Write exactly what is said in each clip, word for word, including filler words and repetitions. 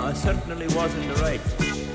I certainly was in the right.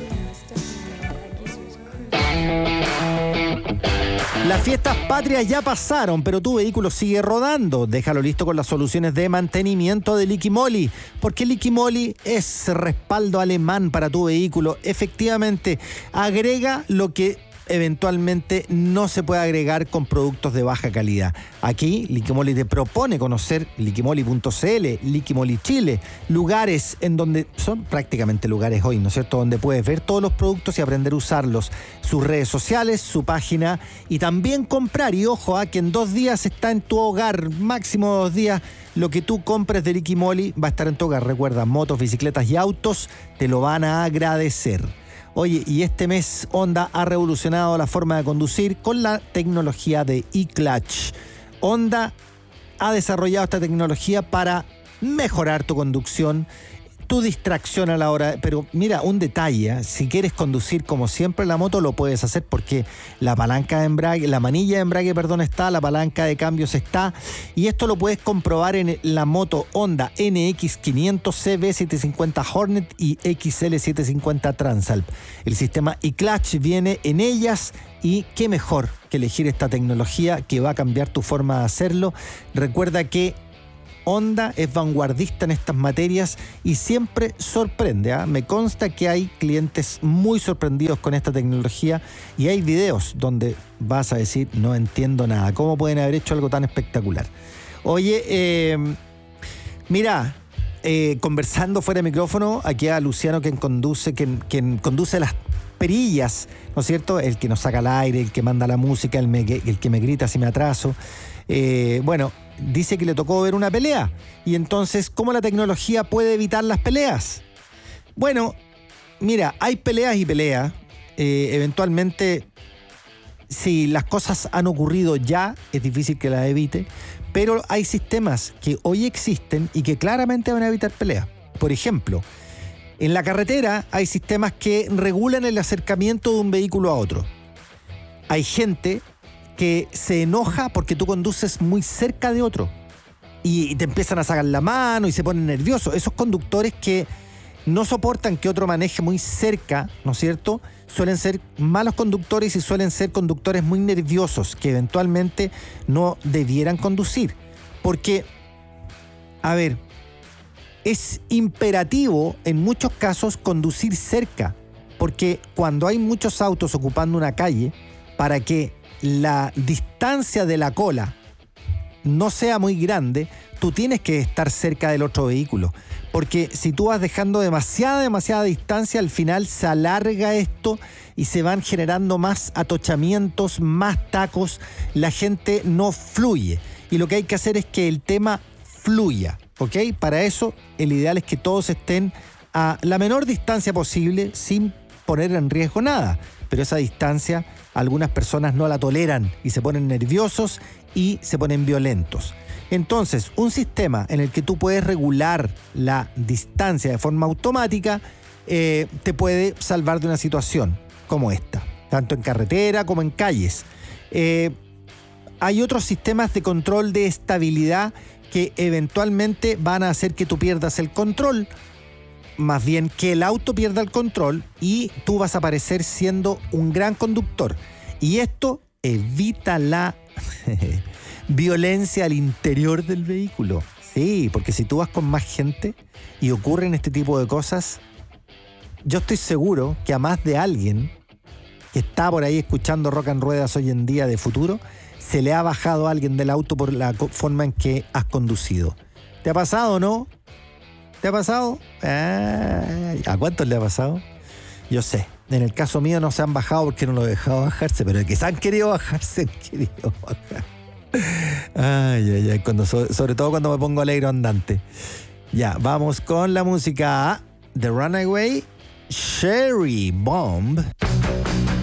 Las fiestas patrias ya pasaron, pero tu vehículo sigue rodando. Déjalo listo con las soluciones de mantenimiento de Liquimoli, porque Liquimoli es respaldo alemán para tu vehículo. Efectivamente, agrega lo que eventualmente no se puede agregar con productos de baja calidad. Aquí Liquimoli te propone conocer liquimoli punto c l, Liquimoli Chile, lugares en donde son prácticamente lugares hoy, ¿no es cierto?, donde puedes ver todos los productos y aprender a usarlos, sus redes sociales, su página y también comprar. Y ojo, a que en dos días está en tu hogar, máximo dos días, lo que tú compres de Liquimoli va a estar en tu hogar. Recuerda, motos, bicicletas y autos te lo van a agradecer. Oye, y este mes Honda ha revolucionado la forma de conducir con la tecnología de eClutch. Honda ha desarrollado esta tecnología para mejorar tu conducción, tu distracción a la hora. Pero mira, un detalle, si quieres conducir como siempre la moto, lo puedes hacer porque la palanca de embrague, la manilla de embrague, perdón, está, la palanca de cambios está, y esto lo puedes comprobar en la moto Honda N X quinientos C, B setecientos cincuenta Hornet y X L setecientos cincuenta Transalp. El sistema eClutch viene en ellas, y qué mejor que elegir esta tecnología que va a cambiar tu forma de hacerlo. Recuerda que Honda es vanguardista en estas materias y siempre sorprende, ¿eh? Me consta que hay clientes muy sorprendidos con esta tecnología y hay videos donde vas a decir, no entiendo nada, ¿cómo pueden haber hecho algo tan espectacular? Oye, eh, mira, eh, conversando fuera de micrófono, aquí a Luciano, quien conduce, quien, quien conduce las perillas, ¿no es cierto? El que nos saca al aire, el que manda la música, el, me, el que me grita si me atraso. Eh, bueno, dice que le tocó ver una pelea. Y entonces, ¿cómo la tecnología puede evitar las peleas? Bueno, mira, hay peleas y peleas. Eh, eventualmente, si las cosas han ocurrido ya, es difícil que las evite. Pero hay sistemas que hoy existen y que claramente van a evitar peleas. Por ejemplo, en la carretera hay sistemas que regulan el acercamiento de un vehículo a otro. Hay gente que se enoja porque tú conduces muy cerca de otro y te empiezan a sacar la mano y se ponen nerviosos. Esos conductores que no soportan que otro maneje muy cerca, ¿no es cierto?, suelen ser malos conductores y suelen ser conductores muy nerviosos que eventualmente no debieran conducir. Porque, a ver, es imperativo en muchos casos conducir cerca, porque cuando hay muchos autos ocupando una calle, para que la distancia de la cola no sea muy grande, tú tienes que estar cerca del otro vehículo, porque si tú vas dejando demasiada, demasiada distancia, al final se alarga esto y se van generando más atochamientos, más tacos, la gente no fluye, y lo que hay que hacer es que el tema fluya, ¿ok? Para eso el ideal es que todos estén a la menor distancia posible sin poner en riesgo nada, pero esa distancia algunas personas no la toleran y se ponen nerviosos y se ponen violentos. Entonces, un sistema en el que tú puedes regular la distancia de forma automática eh, te puede salvar de una situación como esta, tanto en carretera como en calles. Eh, hay otros sistemas de control de estabilidad que eventualmente van a hacer que tú pierdas el control, más bien que el auto pierda el control y tú vas a aparecer siendo un gran conductor. Y esto evita la violencia al interior del vehículo. Sí, porque si tú vas con más gente y ocurren este tipo de cosas, yo estoy seguro que a más de alguien que está por ahí escuchando Rock and Ruedas hoy en día de futuro, se le ha bajado a alguien del auto por la forma en que has conducido. ¿Te ha pasado, no? ¿Te ha pasado? Ay, ¿a cuántos le ha pasado? Yo sé, en el caso mío no se han bajado porque no lo he dejado bajarse, pero el que se han querido bajar, se han querido bajar. Ay, ay, ay, cuando, sobre todo cuando me pongo alegre andante. Ya, vamos con la música The Runaway, Cherry Bomb.